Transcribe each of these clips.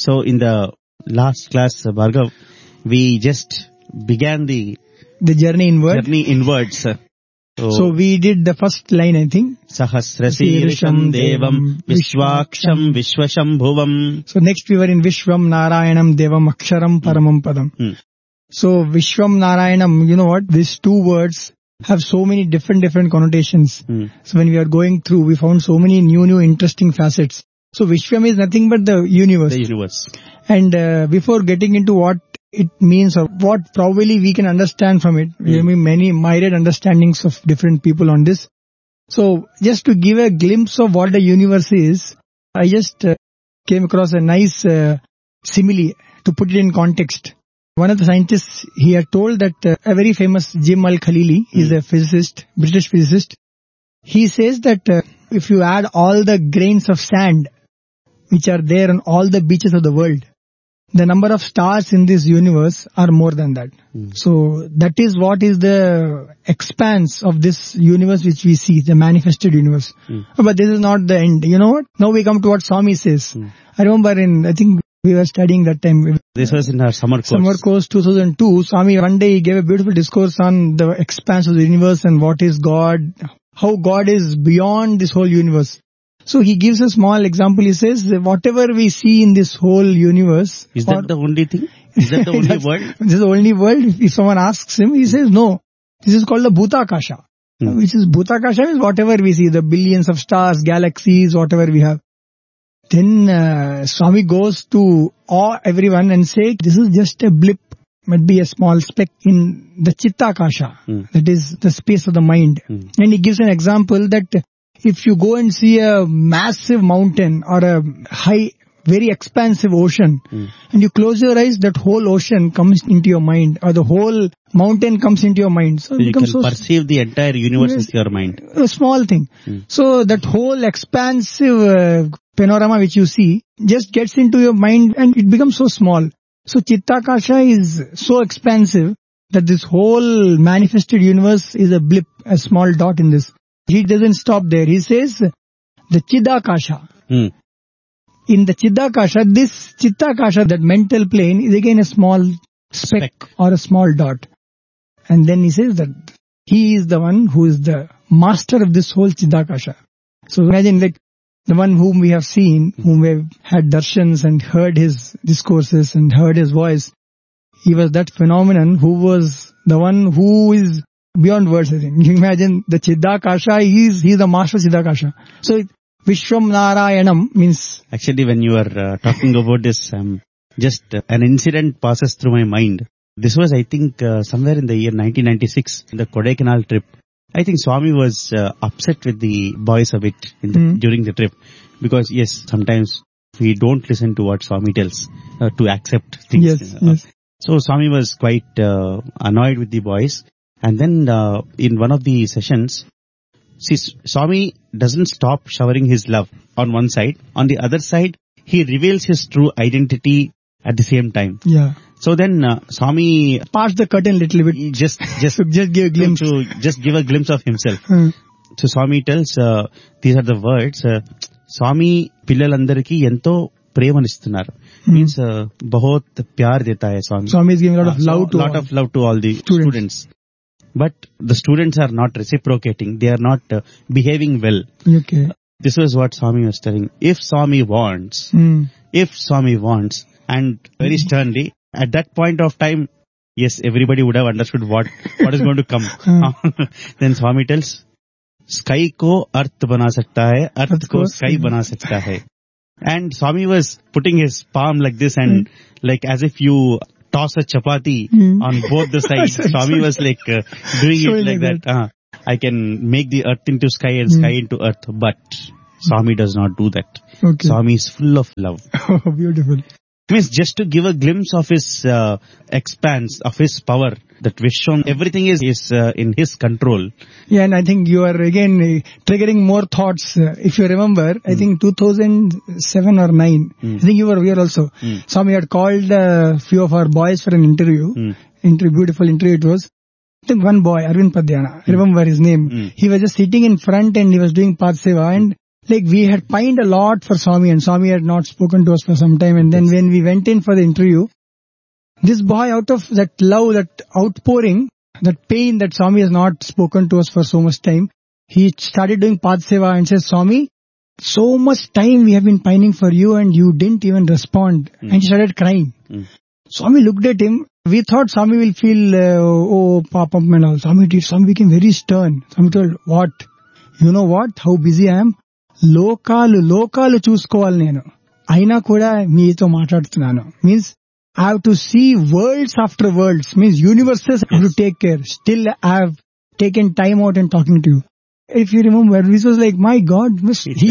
So in the last class, Bhargav, we just began the journey inward. So we did the first line, I think. Sahasrasirisham Devam Vishwaksham Vishwashambhuvam. So next we were in Vishwam Narayanam Devam Aksharam Paramam Padam. So Vishwam Narayanam, you know what? These two words have so many different connotations. So when we are going through, we found so many new interesting facets. So Vishwam is nothing but the universe. The universe. And before getting into what it means or what probably we can understand from it, we have many myriad understandings of different people on this. So just to give a glimpse of what the universe is, I just came across a nice simile to put it in context. One of the scientists, he had told that a very famous Jim Al-Khalili, he's a physicist, British physicist. He says that if you add all the grains of sand which are there on all the beaches of the world, the number of stars in this universe are more than that. So that is what is the expanse of this universe which we see, the manifested universe. But this is not the end. You know what? Now we come to what Swami says. I remember I think we were studying that time. This was in our summer course. Summer course 2002. Swami one day he gave a beautiful discourse on the expanse of the universe and what is God, how God is beyond this whole universe. So he gives a small example. He says, whatever we see in this whole universe... Is that the only thing? Is that the only world? This is the only world. If someone asks him, he says, no. This is called the Bhutakasha. Which is Bhutakasha is whatever we see, the billions of stars, galaxies, whatever we have. Then Swami goes to awe everyone and say, this is just a blip, might be a small speck in the Chittakasha, that is the space of the mind. And he gives an example that if you go and see a massive mountain or a high, very expansive ocean, and you close your eyes, that whole ocean comes into your mind, or the whole mountain comes into your mind. So you can perceive the entire universe with your mind. A small thing. So that whole expansive panorama which you see just gets into your mind and it becomes so small. So Chittakasha is so expansive that this whole manifested universe is a blip, a small dot in this. He doesn't stop there. He says the Chidakasha. In the Chidakasha, this Chittakasha, that mental plane, is again a small speck or a small dot. And then he says that he is the one who is the master of this whole Chidakasha. So imagine like the one whom we have seen, whom we have had darshans and heard his discourses and heard his voice. He was that phenomenon who was the one who is beyond words, I think. You imagine the Chidakasha, he's the master of Chidakasha. So Vishwam Narayanam means... Actually, when you are talking about this, just an incident passes through my mind. This was, I think, somewhere in the year 1996, the Kodaikanal trip. I think Swami was upset with the boys a bit during the trip. Because, yes, sometimes we don't listen to what Swami tells to accept things. Yes. So Swami was quite annoyed with the boys. And then in one of the sessions, see, Swami doesn't stop showering his love on one side. On the other side, he reveals his true identity at the same time. Yeah. So then Swami... Pass the curtain a little bit. Just give a glimpse. To just give a glimpse of himself. So Swami tells, these are the words, Swami pillallandariki ento ప్రేమనిస్తున్నారు. Means बहुत प्यार देता है Swami. Swami is giving a lot of love to all the students. But the students are not reciprocating. They are not behaving well. Okay. This was what Swami was telling. If Swami wants, and very sternly, at that point of time, yes, everybody would have understood what is going to come. Then Swami tells, sky ko earth bana sakta hai, earth ko sky bana sakta hai. And Swami was putting his palm like this and like as if you toss a chapati on both the sides. Swami was like doing it like that. I can make the earth into sky and sky into earth. But Swami does not do that. Okay. Swami is full of love. Oh, beautiful. Means just to give a glimpse of his expanse, of his power, that Vishwam, everything is in his control. Yeah, and I think you are again triggering more thoughts. If you remember, I think 2007 or 9, I think you were here also. Swami had called a few of our boys for an interview. Beautiful interview it was. I think one boy, Arvind Padhyana, I remember his name. He was just sitting in front and he was doing Pad Seva, and like we had pined a lot for Swami, and Swami had not spoken to us for some time. And then when we went in for the interview, this boy, out of that love, that outpouring, that pain that Swami has not spoken to us for so much time, he started doing Pad Seva and says, Swami, so much time we have been pining for you and you didn't even respond. And he started crying. Swami looked at him. We thought Swami will feel, oh, papam and all. Swami became very stern. Swami told, what? You know what? How busy I am? లోకాలు చూసుకోవాలి నేను అయినా కూడా మీతో మాట్లాడుతున్నాను. Means I have to see worlds after worlds, means universes I have to take care. Still I have taken time out and talking to you. If you remember, this was like, my God, he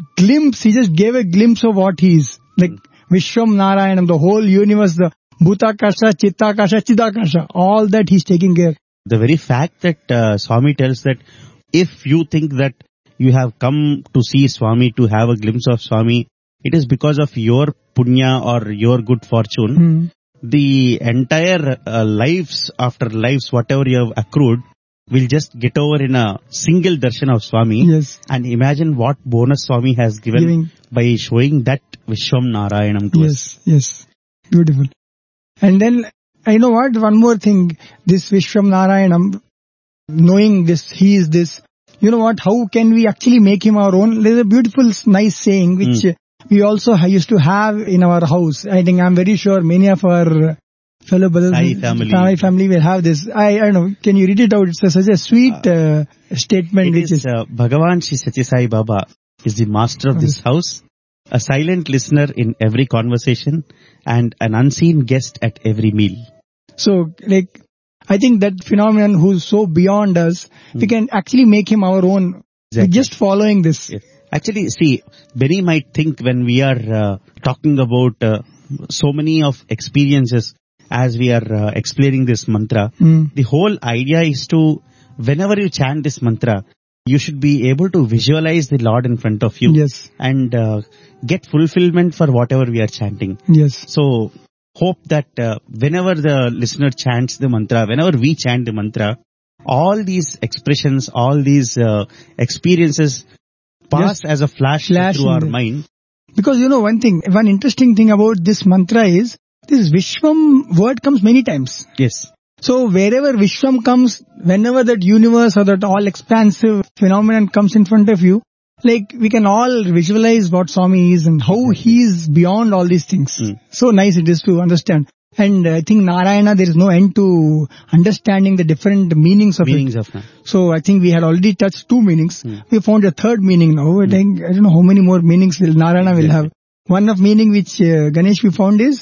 just gave a glimpse of what he is. Like Vishwam Narayanam, the whole universe, the Bhutakasha, Chittakasha, Chidakasha, all that he's taking care. The very fact that Swami tells that if you think that you have come to see Swami, to have a glimpse of Swami, it is because of your punya or your good fortune. The entire lives after lives, whatever you have accrued, will just get over in a single darshan of Swami. Yes. And imagine what bonus Swami has given by showing that Vishwam Narayanam to us. Yes. Beautiful. And then, I know what, one more thing, this Vishwam Narayanam, knowing this, he is this, you know what, how can we actually make him our own? There's a beautiful, nice saying which we also used to have in our house. I think, I'm very sure many of our fellow brothers, Sai family will have this. I don't know, can you read it out? It's such a sweet statement. It is Bhagavan Shri Satya Sai Baba is the master of this house, a silent listener in every conversation, and an unseen guest at every meal. So, like, I think that phenomenon who's so beyond us, we can actually make him our own. Exactly. Just following this. Yes. Actually, see, many might think when we are talking about so many of experiences as we are explaining this mantra, the whole idea is to, whenever you chant this mantra, you should be able to visualize the Lord in front of you. Yes. And get fulfillment for whatever we are chanting. Yes. So, hope that whenever the listener chants the mantra, whenever we chant the mantra, all these expressions, all these experiences pass as a flash through our mind. Because you know one interesting thing about this mantra is, this Vishwam word comes many times. Yes. So wherever Vishwam comes, whenever that universe or that all expansive phenomenon comes in front of you, like we can all visualize what Swami is and how he is beyond all these things. So nice it is to understand. And I think Narayana, there is no end to understanding the different meanings of it. So I think we had already touched 2 meanings. We found a third meaning now. I think, I don't know how many more meanings Narayana will have. One of meaning which Ganesh we found is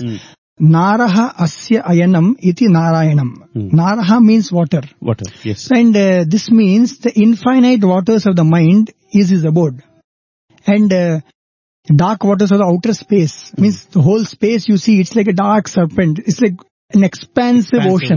Naraha asya ayanam iti Narayanam. Naraha means water. Water, yes. And this means the infinite waters of the mind is his abode. And dark waters of the outer space. Means the whole space you see, it's like a dark serpent. It's like an expansive ocean.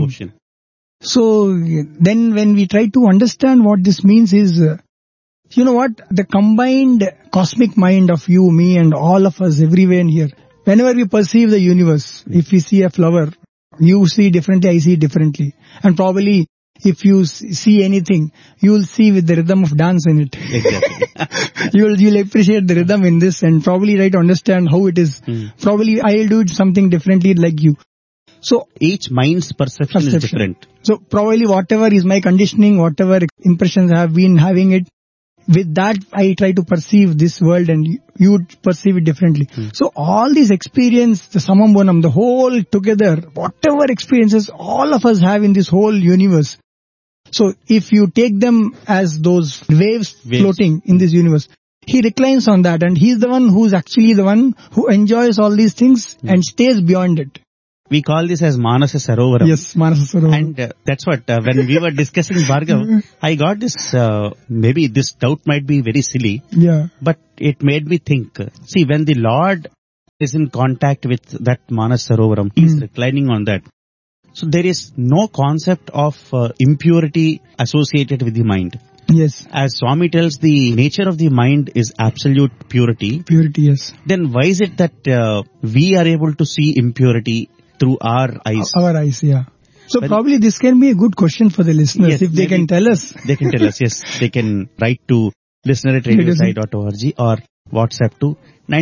So then when we try to understand what this means is, you know what, the combined cosmic mind of you, me and all of us everywhere here, whenever we perceive the universe, if we see a flower, you see differently, I see differently. And probably if you see anything, you will see with the rhythm of dance in it. Exactly. You'll appreciate the rhythm in this and probably try to understand how it is. Probably I'll do something differently like you. So each mind's perception is different. So probably whatever is my conditioning, whatever impressions I have been having it, with that I try to perceive this world and you perceive it differently. So all these experience, the samambonam, the whole together, whatever experiences all of us have in this whole universe. So if you take them as those waves floating in this universe, he reclines on that and he's the one who's actually the one who enjoys all these things and stays beyond it. We call this as Manasa Sarovaram. Yes, Manasa Sarovaram. And that's what, when we were discussing Bhargav, I got this, maybe this doubt might be very silly. Yeah. But it made me think. See, when the Lord is in contact with that Manasa Sarovaram, he is reclining on that. So there is no concept of impurity associated with the mind. Yes. As Swami tells, the nature of the mind is absolute purity. Purity, yes. Then why is it that we are able to see impurity through our eyes? Our eyes, yeah. So probably this can be a good question for the listeners, if they can tell us. They can tell us, yes. They can write to listener@radiosai.org or WhatsApp to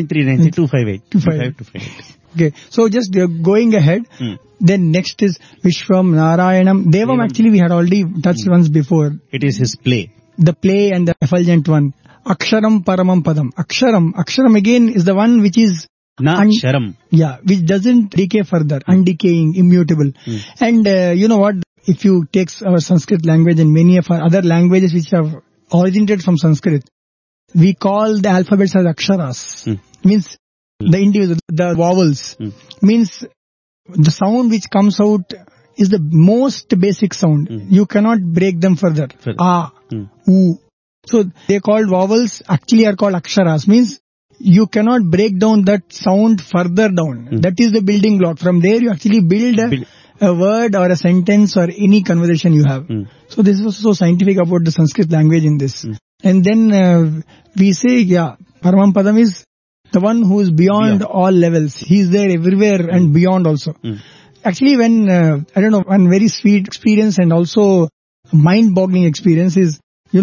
9393-258. Okay, so just going ahead, then next is Vishwam Narayanam. Devam actually we had already touched once before. It is his play. The play and the effulgent one. Aksharam Paramam Padam. Aksharam again is the one which is Sharam. Yeah, which doesn't decay further, undecaying, immutable. And you know what? If you take our Sanskrit language and many of our other languages which have originated from Sanskrit, we call the alphabets as aksharas. Means the individual, the vowels. Means the sound which comes out is the most basic sound. You cannot break them further. A, U. So they called vowels, actually are called aksharas. Means you cannot break down that sound further down. That is the building block. From there you actually build a word or a sentence or any conversation you have. So this was so scientific about the Sanskrit language in this. And then we say, Paramam Padam is the one who is beyond all levels. He is there everywhere and beyond also. Actually, when, one very sweet experience and also mind-boggling experience is,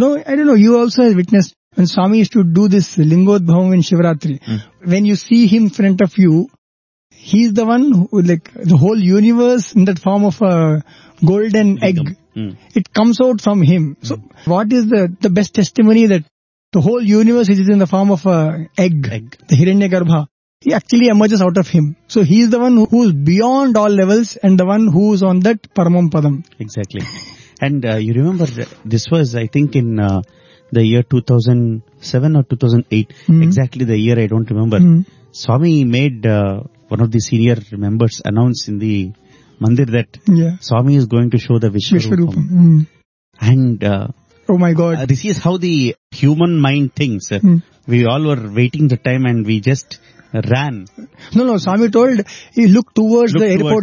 you also have witnessed when Swami used to do this Lingodbhavam in Shivratri. When you see him in front of you, he is the one who, like, the whole universe in that form of a golden egg. It comes out from him. So, what is the best testimony that the whole universe is in the form of a egg. The Hiranyagarbha. He actually emerges out of him. So he is the one who is beyond all levels and the one who is on that Paramam Padam. Exactly. And you remember, this was, I think, in the year 2007 or 2008. Exactly the year I don't remember. Swami made one of the senior members announce in the mandir that Swami is going to show the Vishwarupam. And oh my God. This is how the human mind thinks. We all were waiting the time and we just ran. No, Swami told he looked towards the airport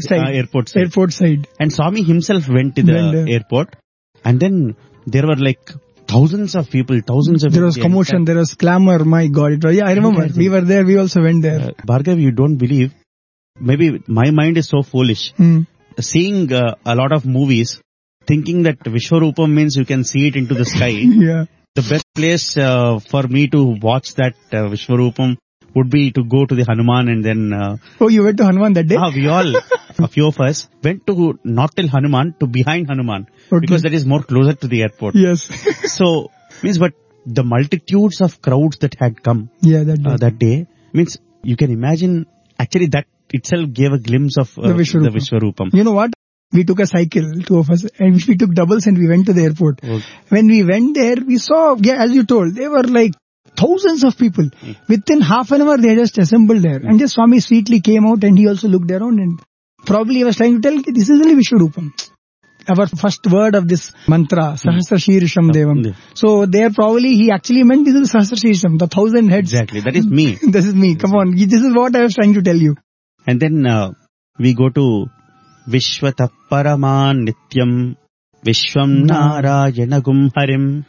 side. And Swami himself went to the airport. And then there were like thousands of people. There was commotion, there was clamor. My God, it was, I remember. We were there, we also went there. Bhargav, you don't believe. Maybe my mind is so foolish. Seeing a lot of movies, thinking that Vishwarupam means you can see it into the sky. The best place for me to watch that Vishwarupam would be to go to the Hanuman and then... Oh, you went to Hanuman that day? We all, a few of us, went to not till Hanuman, to behind Hanuman. Okay. Because that is more closer to the airport. Yes. So, means, but the multitudes of crowds that had come that day, means you can imagine, actually that itself gave a glimpse of the Vishwarupam. You know what? We took a cycle, two of us, and we took doubles and we went to the airport. Okay. When we went there, we saw, as you told, they were like thousands of people. Within half an hour, they just assembled there. And just Swami sweetly came out and he also looked around and probably he was trying to tell, this is only Vishwarupam. Our first word of this mantra, Sahasra Shirisham Devam. So there probably he actually meant this is Sahasra Shirisham, the 1,000 heads. Exactly, that is me. This is me, come on. This is what I was trying to tell you. And then we go to Vishwatah Paraman Nityam Vishwam Narayanagum Harim.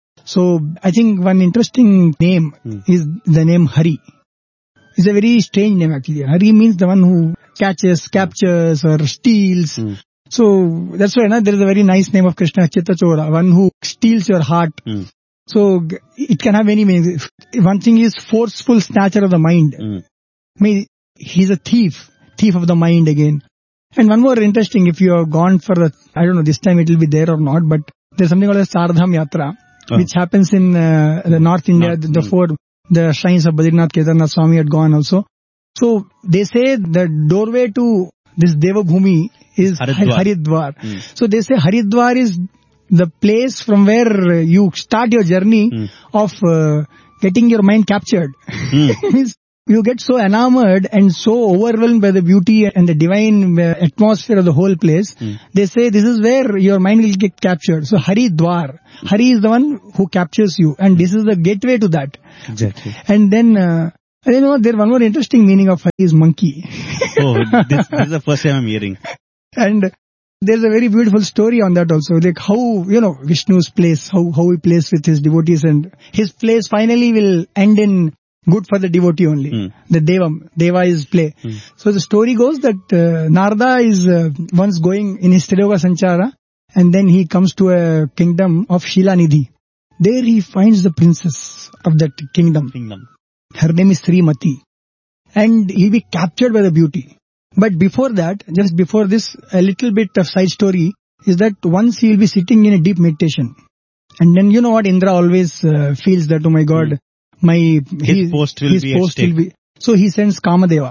So, I think one interesting name is the name Hari. It's a very strange name actually. Hari means the one who catches, captures or steals. So, that's why there is a very nice name of Krishna, Chittachora, one who steals your heart. So, it can have many meanings. One thing is forceful snatcher of the mind. I mean, he's a thief of the mind again. And one more interesting, if you have gone for the, I don't know, this time it will be there or not, but there's something called a Chardham Yatra. Which happens in the North India, the shrines of Badrinath, Kedarnath, Swami had gone also. So, they say the doorway to this Devabhumi is Haridwar. So, they say Haridwar is the place from where you start your journey of getting your mind captured. Means you get so enamored and so overwhelmed by the beauty and the divine atmosphere of the whole place. They say this is where your mind will get captured. So Haridwar. Hari is the one who captures you and this is the gateway to that. Exactly. And then, there's one more interesting meaning of Hari is monkey. This is the first time I'm hearing. And there's a very beautiful story on that also. Like how, Vishnu's place, how he plays with his devotees and his place finally will end in good for the devotee only. The Deva is play. So the story goes that Narada is once going in his Triloka Sanchara and then he comes to a kingdom of Shilanidhi. There he finds the princess of that kingdom. Her name is Srimati. And he'll be captured by the beauty. But before that, just before this, a little bit of side story is that once he will be sitting in a deep meditation. And then you know what, Indra always feels that, oh my God, his post will be. So he sends Kamadeva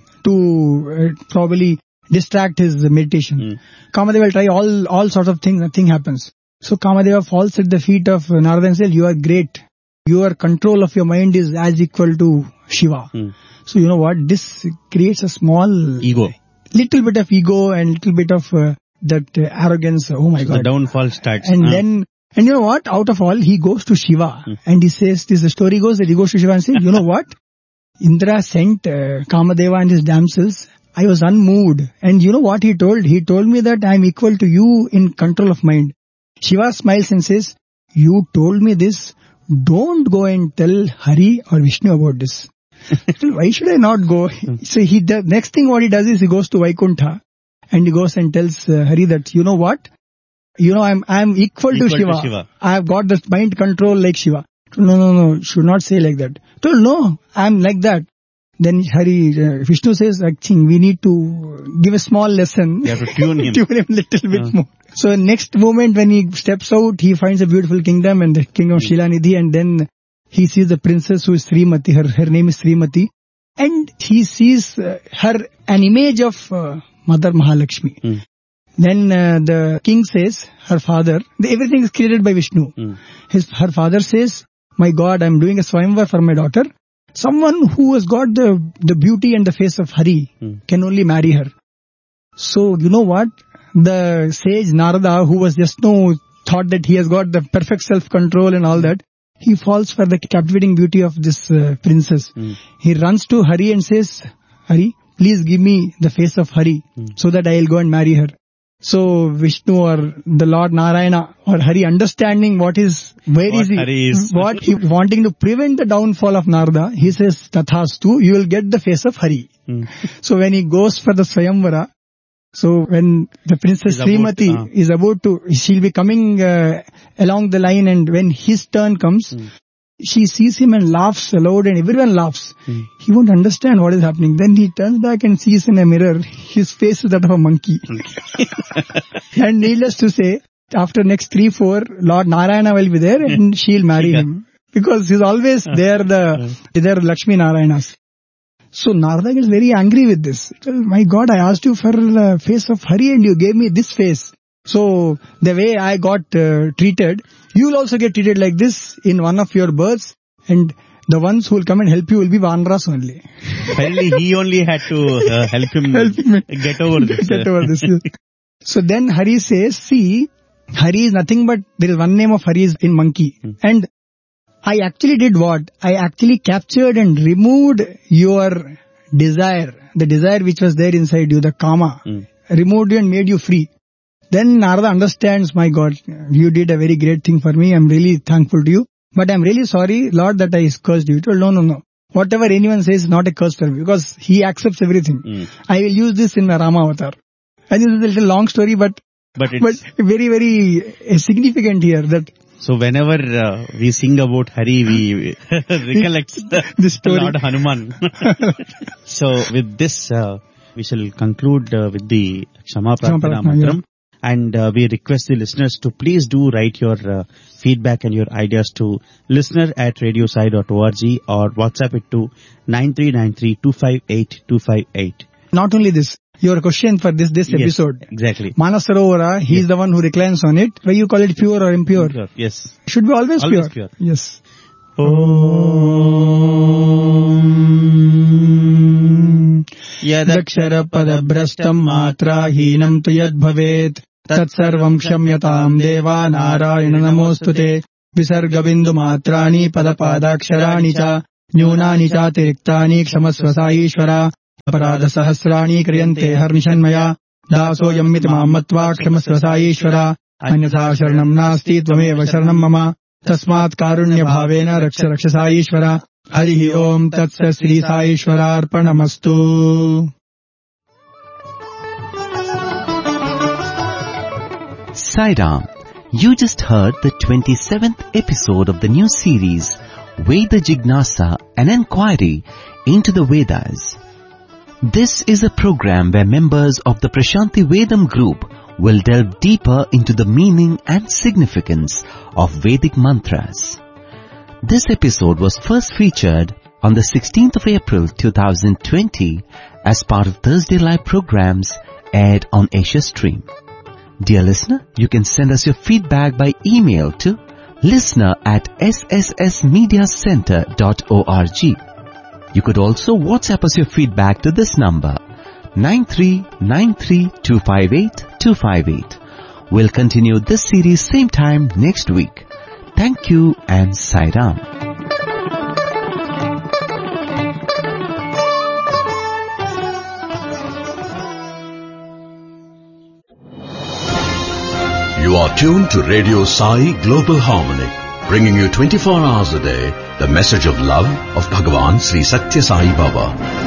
to probably distract his meditation. Kamadeva will try all sorts of things, nothing happens. So Kamadeva falls at the feet of Narada and says, you are great. Your control of your mind is as equal to Shiva. So you know what, this creates a small ego. Little bit of ego and little bit of that arrogance. Oh my God. The downfall starts. And then, and you know what, out of all, he goes to Shiva and he says, the story goes that he goes to Shiva and says, you know what, Indra sent Kamadeva and his damsels. I was unmoved. And you know what he told? He told me that I am equal to you in control of mind. Shiva smiles and says, you told me this. Don't go and tell Hari or Vishnu about this. Why should I not go? So next thing what he does is he goes to Vaikuntha and he goes and tells Hari that, you know what? You know, I'm equal to Shiva. I have got the mind control like Shiva. No, should not say like that. No, I'm like that. Then Vishnu says, I think we need to give a small lesson. You have to tune him. Tune him a little bit more. So next moment when he steps out, he finds a beautiful kingdom and the kingdom of Shilanidhi, and then he sees the princess who is Srimati. Her name is Srimati. And he sees her an image of Mother Mahalakshmi. Then the king says, her father, everything is created by Vishnu. Her father says, my God, I'm doing a Swayamvar for my daughter. Someone who has got the beauty and the face of Hari can only marry her. So, you know what? The sage Narada, who was just thought that he has got the perfect self-control and all that, he falls for the captivating beauty of this princess. He runs to Hari and says, Hari, please give me the face of Hari so that I will go and marry her. So Vishnu or the Lord Narayana or Hari, understanding what he wanting to prevent the downfall of Narada, he says, Tathastu, you will get the face of Hari. So when he goes for the Swayamvara, so when the princess Srimati is about to, she'll be coming along the line, and when his turn comes, she sees him and laughs aloud and everyone laughs. He won't understand what is happening. Then he turns back and sees in a mirror, his face is that of a monkey. And needless to say, after next 3-4, Lord Narayana will be there and she'll marry him. Because he's always there, they're Lakshmi Narayanas. So Narada gets very angry with this. My God, I asked you for the face of Hari and you gave me this face. So the way I got treated, you will also get treated like this in one of your births, and the ones who will come and help you will be Vanras only. Finally, he only had to help him get over this. So then Hari says, see, Hari is nothing but, there is one name of Hari is in monkey. And I actually did what? I actually captured and removed your desire, the desire which was there inside you, the kama, removed you and made you free. Then Narada understands, my God, you did a very great thing for me. I'm really thankful to you. But I'm really sorry, Lord, that I cursed you. He told, no. Whatever anyone says is not a curse for me, because he accepts everything. I will use this in my Rama avatar. And this is a little long story, but very, very significant here. That. So whenever we sing about Hari, we recollect the story. Lord Hanuman. So with this, we shall conclude with the Kshama Prarthana Mantram. And we request the listeners to please do write your feedback and your ideas to listener@radiosai.org or WhatsApp it to 9393258258. Not only this, your question for this episode. Exactly. Manasarovara, he is the one who reclines on it. Why you call it pure or impure? Pure, yes. Should be always pure. Yes. Yadaksharapadabhrastam matra hinam tu yad bhavet tatsarvam kshamyatam deva narayana namostute visarga bindu matrani padapadaksharaani cha nyunani cha tiriktani kshamasva saishvara aparada sahasrani kriyante harnishanmaya daso yammiti mammatva kshamasva saishvara anyatha sharanam nasti tvameva sharanam mama tasmat karunya bhavena raksha saishvara. Harihi Om Tatsa Sri Saishwararpanamastu. Sai Ram, You just heard the 27th episode of the new series, Veda Jignasa, an inquiry into the Vedas. This is a program where members of the Prashanti Vedam group will delve deeper into the meaning and significance of Vedic mantras. This episode was first featured on the 16th of April 2020 as part of Thursday Live programs aired on Asia Stream. Dear listener, you can send us your feedback by email to listener@sssmediacenter.org. You could also WhatsApp us your feedback to this number, 9393258258. We'll continue this series same time next week. Thank you and Sai Ram. You are tuned to Radio Sai Global Harmony, bringing you 24 hours a day the message of love of Bhagavan Sri Satya Sai Baba.